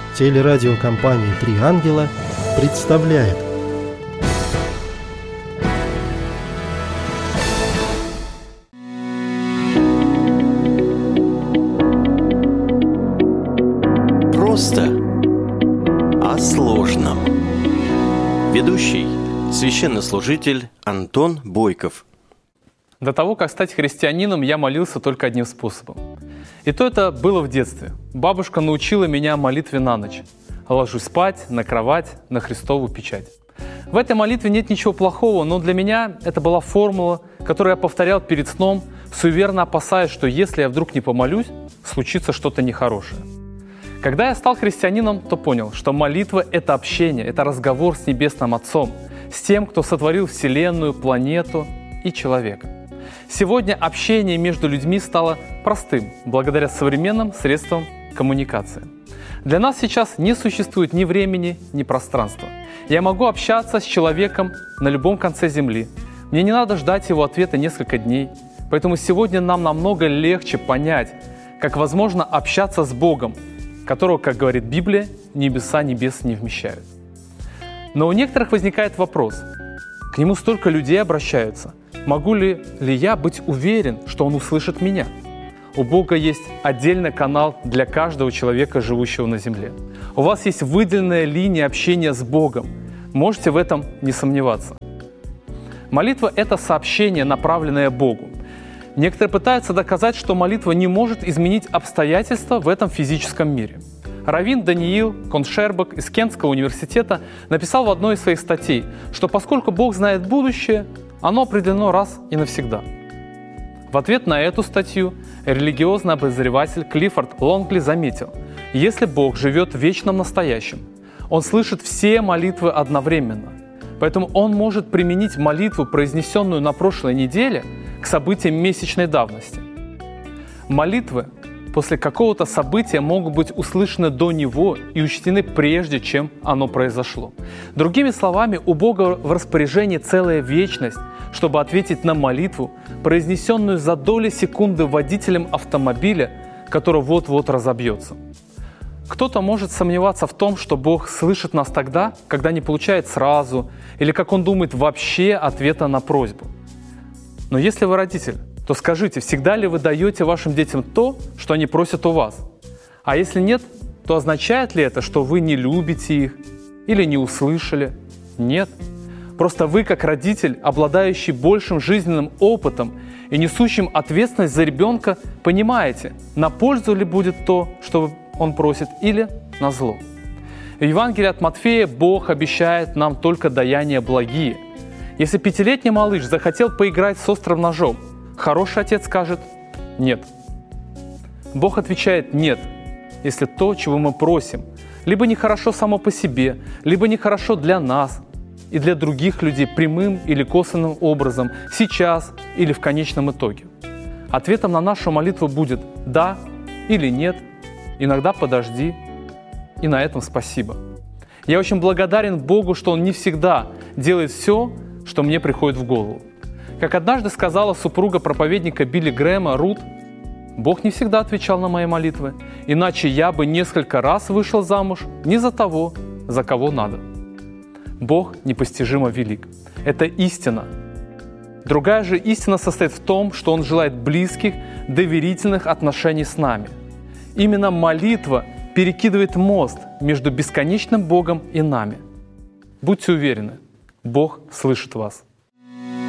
Телерадиокомпания «Три ангела» представляет. Просто о сложном. Ведущий – священнослужитель Антон Бойков. До того, как стать христианином, я молился только одним способом. И то это было в детстве. Бабушка научила меня молитве на ночь. Ложусь спать, на кровать, на Христову печать. В этой молитве нет ничего плохого, но для меня это была формула, которую я повторял перед сном, суеверно опасаясь, что если я вдруг не помолюсь, случится что-то нехорошее. Когда я стал христианином, то понял, что молитва – это общение, это разговор с Небесным Отцом, с тем, кто сотворил Вселенную, планету и человека. Сегодня общение между людьми стало простым, благодаря современным средствам коммуникации. Для нас сейчас не существует ни времени, ни пространства. Я могу общаться с человеком на любом конце Земли. Мне не надо ждать его ответа несколько дней. Поэтому сегодня нам намного легче понять, как возможно общаться с Богом, которого, как говорит Библия, небеса небес не вмещают. Но у некоторых возникает вопрос. К нему столько людей обращаются. Могу ли я быть уверен, что он услышит меня? У Бога есть отдельный канал для каждого человека, живущего на земле. У вас есть выделенная линия общения с Богом. Можете в этом не сомневаться. Молитва – это сообщение, направленное Богу. Некоторые пытаются доказать, что молитва не может изменить обстоятельства в этом физическом мире. Раввин Даниил Коншербак из Кентского университета написал в одной из своих статей, что поскольку Бог знает будущее, оно определено раз и навсегда. В ответ на эту статью религиозный обозреватель Клиффорд Лонгли заметил, если Бог живет в вечном настоящем, Он слышит все молитвы одновременно, поэтому Он может применить молитву, произнесенную на прошлой неделе, к событиям месячной давности. Молитвы после какого-то события могут быть услышаны до него и учтены прежде, чем оно произошло. Другими словами, у Бога в распоряжении целая вечность, чтобы ответить на молитву, произнесенную за доли секунды водителем автомобиля, который вот-вот разобьется. Кто-то может сомневаться в том, что Бог слышит нас тогда, когда не получает сразу, или, как он думает, вообще ответа на просьбу. Но если вы родитель, то скажите, всегда ли вы даете вашим детям то, что они просят у вас? А если нет, то означает ли это, что вы не любите их или не услышали? Нет. Просто вы, как родитель, обладающий большим жизненным опытом и несущим ответственность за ребенка, понимаете, на пользу ли будет то, что он просит, или на зло. В Евангелии от Матфея Бог обещает нам только даяния благие. Если 5-летний малыш захотел поиграть с острым ножом, хороший отец скажет «нет». Бог отвечает «нет», если то, чего мы просим, либо нехорошо само по себе, либо нехорошо для нас и для других людей прямым или косвенным образом, сейчас или в конечном итоге. Ответом на нашу молитву будет «да» или «нет», иногда «подожди», и на этом спасибо. Я очень благодарен Богу, что Он не всегда делает все, что мне приходит в голову. Как однажды сказала супруга проповедника Билли Грэма Рут, Бог не всегда отвечал на мои молитвы, иначе я бы несколько раз вышел замуж не за того, за кого надо. Бог непостижимо велик. Это истина. Другая же истина состоит в том, что Он желает близких, доверительных отношений с нами. Именно молитва перекидывает мост между бесконечным Богом и нами. Будьте уверены, Бог слышит вас.